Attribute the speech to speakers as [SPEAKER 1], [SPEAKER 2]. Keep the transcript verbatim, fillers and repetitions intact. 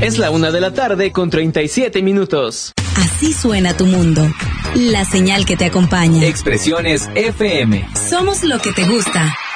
[SPEAKER 1] Es la una de la tarde con treinta y siete minutos.
[SPEAKER 2] Así suena tu mundo. La señal que te acompaña.
[SPEAKER 1] Expresiones F M.
[SPEAKER 2] Somos lo que te gusta.